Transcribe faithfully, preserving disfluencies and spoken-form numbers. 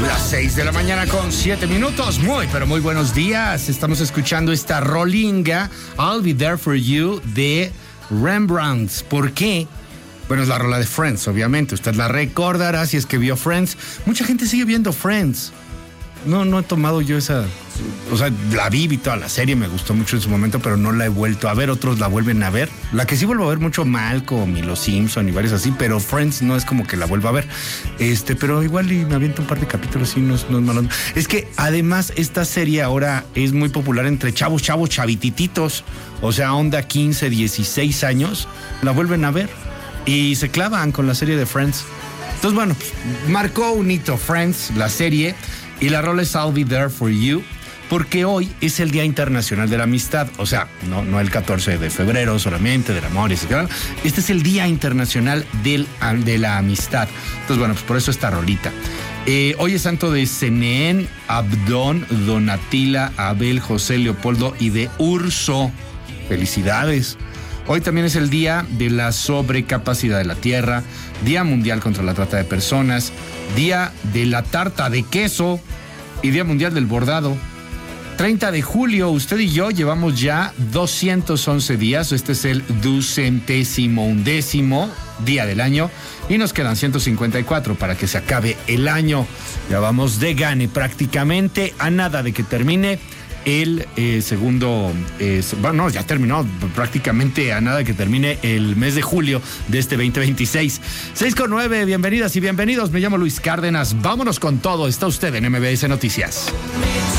Las seis de la mañana con siete minutos. Muy, pero muy buenos días. Estamos escuchando esta rolinga, I'll Be There For You, de Rembrandt. ¿Por qué? Bueno, es la rola de Friends, obviamente. Usted la recordará si es que vio Friends. Mucha gente sigue viendo Friends. No, no he tomado yo esa... O sea, la vi, vi toda la serie, me gustó mucho en su momento, pero no la he vuelto a ver. Otros la vuelven a ver. La que sí vuelvo a ver mucho, Malcolm y Los Simpson y varios así, pero Friends no es como que la vuelva a ver. Este, pero igual y me aviento un par de capítulos y no es, no es malo. Es que además esta serie ahora es muy popular entre chavos, chavos, chavitititos. O sea, onda quince, dieciséis años, la vuelven a ver y se clavan con la serie de Friends. Entonces, bueno, pues, marcó un hito Friends, la serie, y la rola es I'll Be There For You, porque hoy es el Día Internacional de la Amistad. O sea, no, no el catorce de febrero solamente, del amor, y etcétera. Este es el Día Internacional del, de la Amistad. Entonces, bueno, pues por eso esta rolita. Eh, hoy es santo de Senén, Abdón, Donatila, Abel, José, Leopoldo y de Urso. Felicidades. Hoy también es el Día de la Sobrecapacidad de la Tierra, Día Mundial contra la Trata de Personas, Día de la Tarta de Queso y Día Mundial del Bordado. treinta de julio, usted y yo llevamos ya doscientos once días. Este es el ducentésimo undécimo día del año y nos quedan ciento cincuenta y cuatro para que se acabe el año. Ya vamos de gane prácticamente, a nada de que termine el eh, segundo, eh, bueno, no, ya terminó prácticamente a nada de que termine el mes de julio de este veinte veintiséis. seis con nueve, bienvenidas y bienvenidos. Me llamo Luis Cárdenas. Vámonos con todo. Está usted en M B S Noticias.